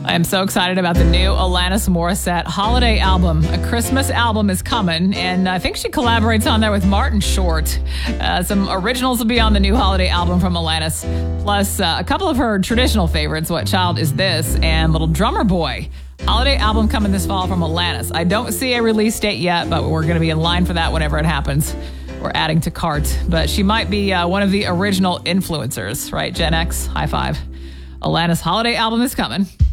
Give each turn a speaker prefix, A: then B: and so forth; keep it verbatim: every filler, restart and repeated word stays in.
A: I am so excited about the new Alanis Morissette holiday album. A Christmas album is coming, and I think she collaborates on there with Martin Short. Uh, some originals will be on the new holiday album from Alanis, plus uh, a couple of her traditional favorites, What Child Is This and Little Drummer Boy. Holiday album coming this fall from Alanis. I don't see a release date yet, but we're going to be in line for that whenever it happens. We're adding to cart, but she might be uh, one of the original influencers, right? Gen X, high five. Alanis holiday album is coming.